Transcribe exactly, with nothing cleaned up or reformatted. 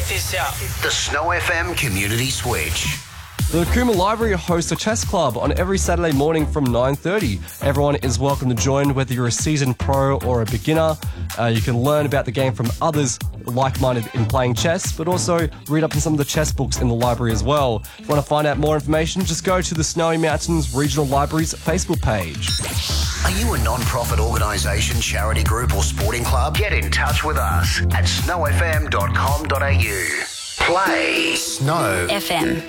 this out. The Snow F M Community Switch. The Cooma Library hosts a chess club on every Saturday morning from nine thirty. Everyone is welcome to join, whether you're a seasoned pro or a beginner. Uh, you can learn about the game from others like-minded in playing chess, but also read up on some of the chess books in the library as well. If you want to find out more information, just go to the Snowy Mountains Regional Library's Facebook page. Are you a non-profit organisation, charity group or sporting club? Get in touch with us at snow f m dot com dot a u. Play Snow F M.